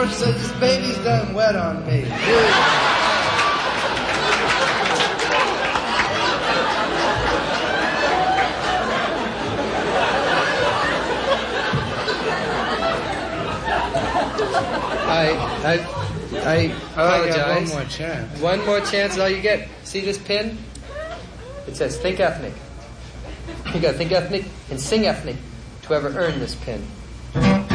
said this baby's done wet on me. I apologize. One more chance. One more chance is all you get. See this pin? It says think ethnic. You gotta think ethnic and sing ethnic to ever earn this pin.